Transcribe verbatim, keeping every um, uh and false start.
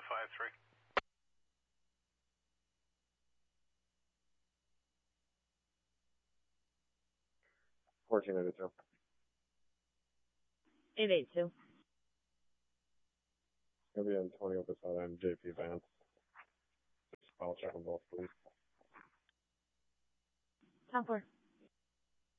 five three. fourteen eighty-two. eight eight two. Gonna be in Antonio Posada and J P Vance. Just spell check them both, please. ten four.